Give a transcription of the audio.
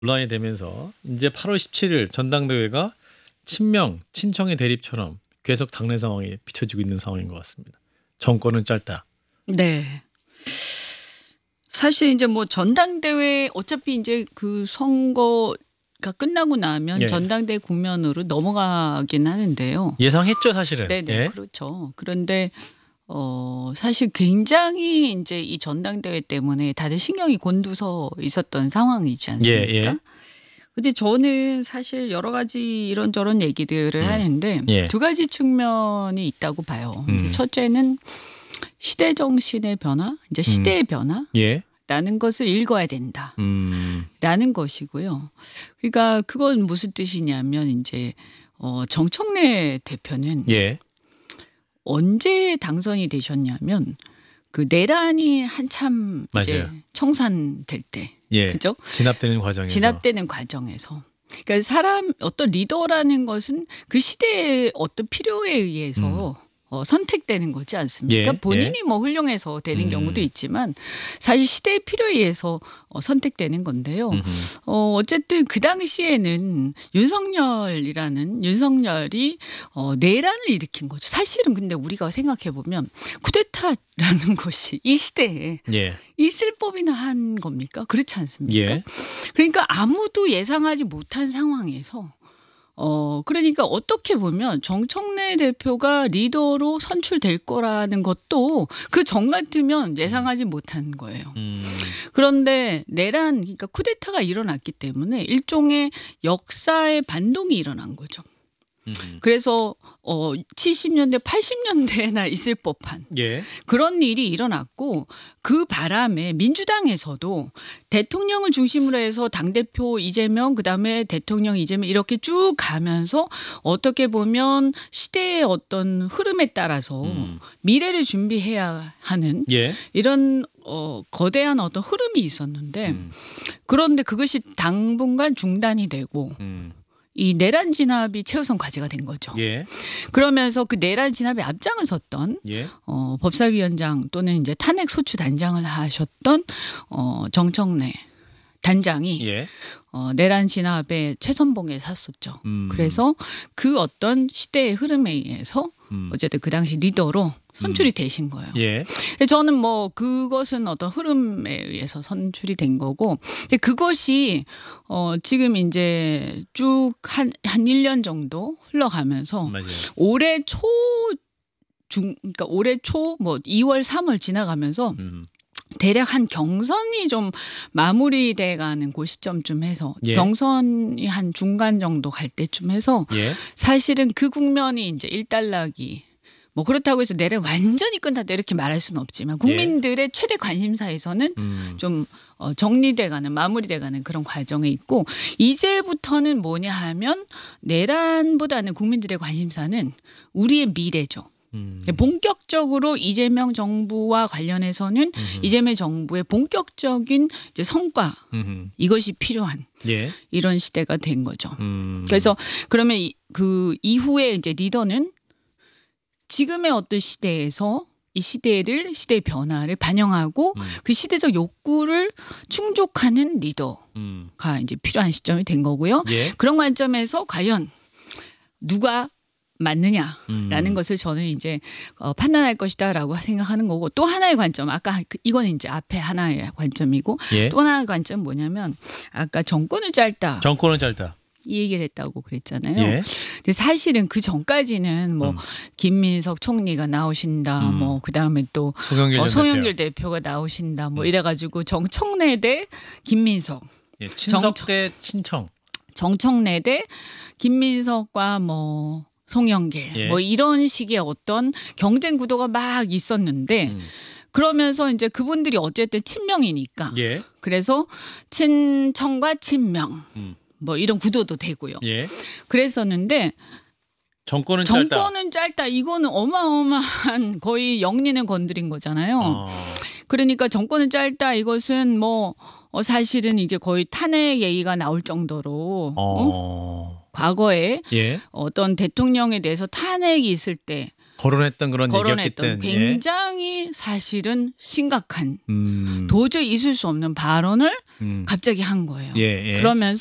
논란이 되면서 이제 8월 17일 전당대회가 친명, 친청의 대립처럼 계속 당내 상황이 비춰지고 있는 상황인 것 같습니다. 정권은 짧다. 네. 사실 이제 뭐 전당대회 어차피 이제 그 선거가 끝나고 나면 예. 전당대회 국면으로 넘어가긴 하는데요. 예상했죠, 사실은. 네네, 예. 그렇죠. 그런데 사실 굉장히 이제 이 전당대회 때문에 다들 신경이 곤두서 있었던 상황이지 않습니까? 예. 근데 저는 사실 여러 가지 이런저런 얘기들을 하는데 예. 두 가지 측면이 있다고 봐요. 이제 첫째는 시대 정신의 변화, 이제 시대의 변화. 예. 라는 것을 읽어야 된다. 라는 것이고요. 그러니까 그건 무슨 뜻이냐면 이제 정청래 대표는 예. 언제 당선이 되셨냐면 그 내란이 한참 이제 맞아요. 청산될 때, 예. 그죠? 진압되는 과정에서. 진압되는 과정에서. 그러니까 사람 어떤 리더라는 것은 그 시대의 어떤 필요에 의해서 선택되는 거지 않습니까? 예, 본인이 뭐 훌륭해서 되는 경우도 있지만 사실 시대의 필요에 의해서 선택되는 건데요. 어쨌든 그 당시에는 윤석열이 내란을 일으킨 거죠. 사실은 근데 우리가 생각해 보면 쿠데타라는 것이 이 시대에 예. 있을 법이나 한 겁니까? 그렇지 않습니까? 예. 그러니까 아무도 예상하지 못한 상황에서 그러니까 어떻게 보면 정청래 대표가 리더로 선출될 거라는 것도 그 전 같으면 예상하지 못한 거예요. 그런데 내란, 그러니까 쿠데타가 일어났기 때문에 일종의 역사의 반동이 일어난 거죠. 그래서 70년대, 80년대나 있을 법한 예. 그런 일이 일어났고 그 바람에 민주당에서도 대통령을 중심으로 해서 당대표 이재명 그다음에 대통령 이재명 이렇게 쭉 가면서 어떻게 보면 시대의 어떤 흐름에 따라서 미래를 준비해야 하는 예. 이런 거대한 어떤 흐름이 있었는데 그런데 그것이 당분간 중단이 되고 이 내란 진압이 최우선 과제가 된 거죠. 예. 그러면서 그 내란 진압에 앞장을 섰던 예. 법사위원장 또는 이제 탄핵 소추 단장을 하셨던 정청래 단장이 예. 내란 진압에 최선봉에 섰었죠. 그래서 그 어떤 시대의 흐름에 의해서 어쨌든 그 당시 리더로 선출이 되신 거예요. 예. 저는 뭐 그것은 어떤 흐름에 의해서 선출이 된 거고, 근데 그것이 지금 이제 쭉 한 1년 정도 흘러가면서 맞아요. 그러니까 올해 초 뭐 2월, 3월 지나가면서 대략 한 경선이 좀 마무리돼 가는 그 시점쯤 해서 예. 경선이 한 중간 정도 갈 때쯤 해서 예. 사실은 그 국면이 이제 일단락이 뭐 그렇다고 해서 내란 완전히 끝났다 이렇게 말할 수는 없지만 국민들의 최대 관심사에서는 좀 정리돼가는 마무리돼가는 그런 과정에 있고 이제부터는 뭐냐 하면 내란보다는 국민들의 관심사는 우리의 미래죠. 본격적으로 이재명 정부와 관련해서는 이재명 정부의 본격적인 이제 성과 이것이 필요한 예. 이런 시대가 된 거죠. 그래서 그러면 그 이후에 이제 리더는 지금의 어떤 시대에서 이 시대의 변화를 반영하고 그 시대적 욕구를 충족하는 리더가 이제 필요한 시점이 된 거고요. 예. 그런 관점에서 과연 누가 맞느냐라는 것을 저는 이제 판단할 것이다라고 생각하는 거고 또 하나의 관점 아까 이거는 이제 앞에 하나의 관점이고 예. 또 하나의 관점 뭐냐면 아까 정권은 짧다. 정권은 짧다. 이 얘기를 했다고 그랬잖아요. 예. 근데 사실은 그 전까지는 뭐 김민석 총리가 나오신다, 뭐 그 다음에 또 송영길 대표가 나오신다, 뭐 이래가지고 정청래 대 김민석, 예. 친석 대 친청, 정청래 대 김민석과 뭐 송영길, 예. 뭐 이런 식의 어떤 경쟁 구도가 막 있었는데. 그러면서 이제 그분들이 어쨌든 친명이니까. 예. 그래서 친청과 친명. 뭐 이런 구도도 되고요. 예. 그랬었는데 정권은 짧다. 이거는 어마어마한 거의 영린을 건드린 거잖아요. 그러니까 정권은 짧다. 이것은 뭐 사실은 이게 거의 탄핵 얘기가 나올 정도로 과거에 예. 어떤 대통령에 대해서 탄핵이 있을 때 거론했던 그런 얘기였기 거론했던 때문에 굉장히 사실은 심각한 음. 도저히 있을 수 없는 발언을 음. 갑자기 한 거예요. 예, 예. 그러면서